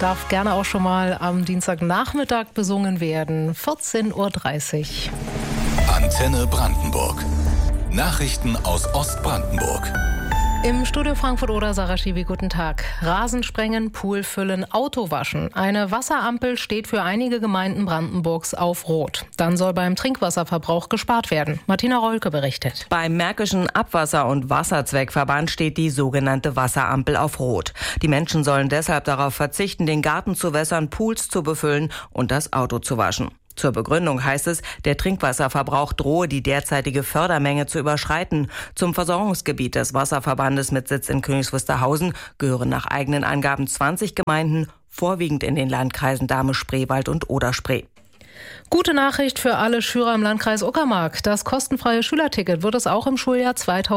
darf gerne auch schon mal am Dienstagnachmittag besungen werden. 14:30 Uhr. Antenne Brandenburg. Nachrichten aus Ostbrandenburg. Im Studio Frankfurt-Oder, Sarah Schiwi, guten Tag. Rasen sprengen, Pool füllen, Auto waschen. Eine Wasserampel steht für einige Gemeinden Brandenburgs auf Rot. Dann soll beim Trinkwasserverbrauch gespart werden. Martina Rolke berichtet. Beim Märkischen Abwasser- und Wasserzweckverband steht die sogenannte Wasserampel auf Rot. Die Menschen sollen deshalb darauf verzichten, den Garten zu wässern, Pools zu befüllen und das Auto zu waschen. Zur Begründung heißt es, der Trinkwasserverbrauch drohe die derzeitige Fördermenge zu überschreiten. Zum Versorgungsgebiet des Wasserverbandes mit Sitz in Königs Wusterhausen gehören nach eigenen Angaben 20 Gemeinden, vorwiegend in den Landkreisen Dahme-Spreewald und Oder-Spree. Gute Nachricht für alle Schüler im Landkreis Uckermark. Das kostenfreie Schülerticket wird es auch im Schuljahr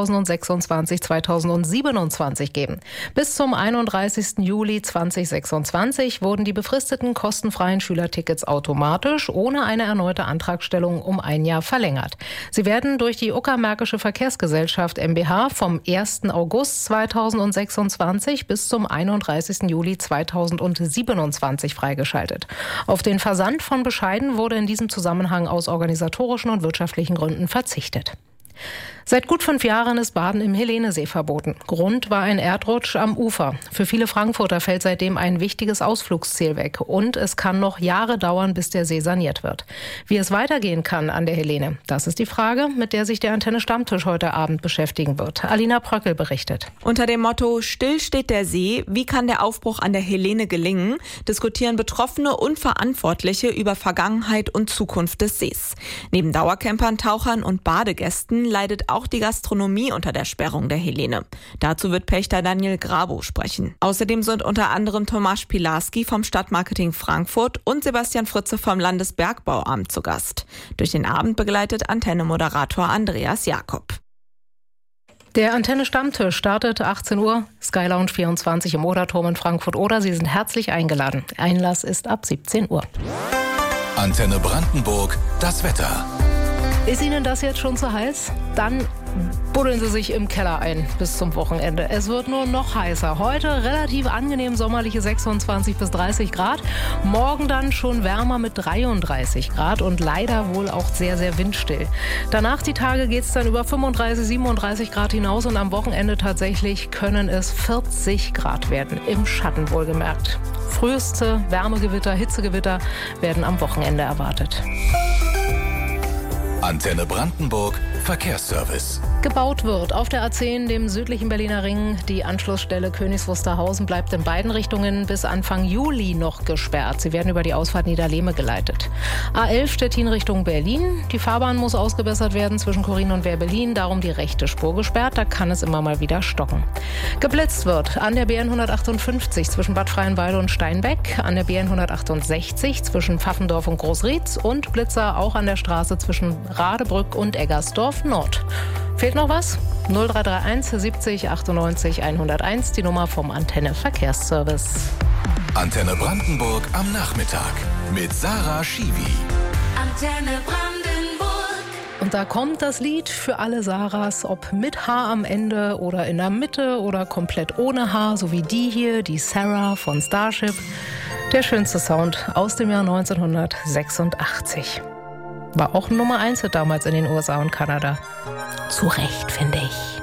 2026/2027 geben. Bis zum 31. Juli 2026 wurden die befristeten kostenfreien Schülertickets automatisch ohne eine erneute Antragstellung um ein Jahr verlängert. Sie werden durch die Uckermärkische Verkehrsgesellschaft mbH vom 1. August 2026 bis zum 31. Juli 2027 freigeschaltet. Auf den Versand von Bescheiden wurde in diesem Zusammenhang aus organisatorischen und wirtschaftlichen Gründen verzichtet. Seit gut 5 Jahren ist Baden im Helenesee verboten. Grund war ein Erdrutsch am Ufer. Für viele Frankfurter fällt seitdem ein wichtiges Ausflugsziel weg. Und es kann noch Jahre dauern, bis der See saniert wird. Wie es weitergehen kann an der Helene, das ist die Frage, mit der sich der Antenne Stammtisch heute Abend beschäftigen wird. Alina Pröckel berichtet. Unter dem Motto »Still steht der See, wie kann der Aufbruch an der Helene gelingen?« diskutieren Betroffene und Verantwortliche über Vergangenheit und Zukunft des Sees. Neben Dauercampern, Tauchern und Badegästen leidet auch die Gastronomie unter der Sperrung der Helene. Dazu wird Pächter Daniel Grabo sprechen. Außerdem sind unter anderem Tomasz Pilarski vom Stadtmarketing Frankfurt und Sebastian Fritze vom Landesbergbauamt zu Gast. Durch den Abend begleitet Antenne-Moderator Andreas Jakob. Der Antenne-Stammtisch startet 18 Uhr, Sky Lounge 24 im Oderturm in Frankfurt-Oder. Sie sind herzlich eingeladen. Einlass ist ab 17 Uhr. Antenne Brandenburg, das Wetter. Ist Ihnen das jetzt schon zu heiß? Dann buddeln Sie sich im Keller ein bis zum Wochenende. Es wird nur noch heißer. Heute relativ angenehm sommerliche 26 bis 30 Grad. Morgen dann schon wärmer mit 33 Grad und leider wohl auch sehr, sehr windstill. Danach die Tage geht es dann über 35, 37 Grad hinaus und am Wochenende tatsächlich können es 40 Grad werden. Im Schatten wohlgemerkt. Früheste Wärmegewitter, Hitzegewitter werden am Wochenende erwartet. Antenne Brandenburg, Verkehrsservice. Gebaut wird auf der A10, dem südlichen Berliner Ring. Die Anschlussstelle Königs Wusterhausen bleibt in beiden Richtungen bis Anfang Juli noch gesperrt. Sie werden über die Ausfahrt Niederlehme geleitet. A11 Stettin Richtung Berlin. Die Fahrbahn muss ausgebessert werden zwischen Chorin und Wehr-Berlin. Darum die rechte Spur gesperrt. Da kann es immer mal wieder stocken. Geblitzt wird an der BN 158 zwischen Bad Freienwalde und Steinbeck. An der BN 168 zwischen Pfaffendorf und Großrietz. Und Blitzer auch an der Straße zwischen Radebrück und Eggersdorf Nord. Fehlt noch was? 0331 70 98 101, die Nummer vom Antenne Verkehrsservice. Antenne Brandenburg am Nachmittag mit Sarah Schiwi. Antenne Brandenburg. Und da kommt das Lied für alle Sarahs, ob mit Haar am Ende oder in der Mitte oder komplett ohne Haar, so wie die hier, die Sarah von Starship. Der schönste Sound aus dem Jahr 1986. War auch Nummer 1 damals in den USA und Kanada. Zu Recht, finde ich.